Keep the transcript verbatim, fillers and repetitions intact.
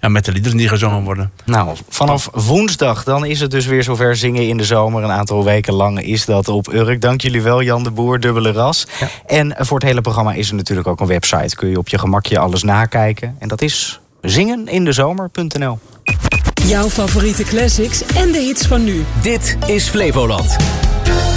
Ja, met de liederen die gezongen worden. Nou, vanaf woensdag dan is het dus weer zover Zingen in de Zomer. Een aantal weken lang is dat op Urk. Dank jullie wel, Jan de Boer, Dubbele Ras. Ja. En voor het hele programma is er natuurlijk ook een website. Kun je op je gemakje alles nakijken. En dat is zingen in de zomer punt n l. Jouw favoriete classics en de hits van nu. Dit is Flevoland.